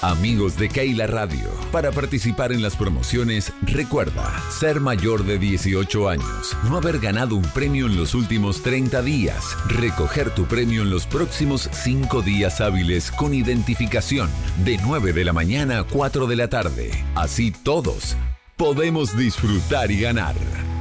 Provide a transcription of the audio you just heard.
Amigos de Keila Radio, para participar en las promociones, recuerda ser mayor de 18 años, no haber ganado un premio en los últimos 30 días, recoger tu premio en los próximos 5 días hábiles con identificación, de 9 de la mañana a 4 de la tarde. Así todos podemos disfrutar y ganar.